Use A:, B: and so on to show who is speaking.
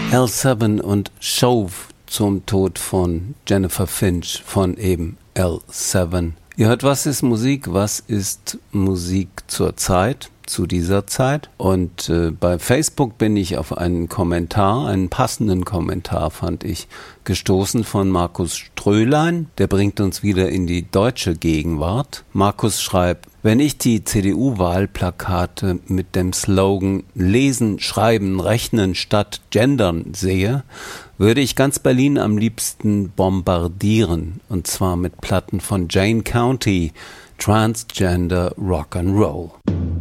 A: L7 und Chauve zum Tod von Jennifer Finch von eben L7. Ihr hört, was ist Musik? Was ist Musik zur Zeit? Zu dieser Zeit. Und bei Facebook bin ich auf einen Kommentar, einen passenden Kommentar fand ich, gestoßen von Markus Strölein. Der bringt uns wieder in die deutsche Gegenwart. Markus schreibt: Wenn ich die CDU-Wahlplakate mit dem Slogan Lesen, Schreiben, Rechnen statt Gendern sehe, würde ich ganz Berlin am liebsten bombardieren. Und zwar mit Platten von Jane County, Transgender Rock'n'Roll.